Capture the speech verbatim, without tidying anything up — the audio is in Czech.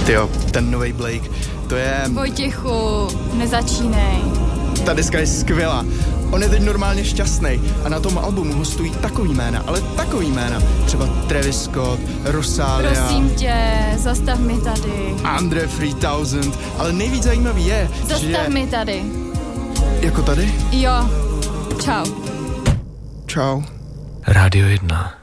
Tyjo, ten novej Blake, to je... Vojtěchu, nezačínej. Ta deska je skvělá. On je teď normálně šťastný a na tom albumu hostují takový jména, ale takový jména. Třeba Travis Scott, Rosalia. Prosím tě, zastav mi tady. Andre tři tisíc, ale nejvíc zajímavý je, zastav že... mi tady. Jako tady? Jo, čau. Čau. Rádio jedna.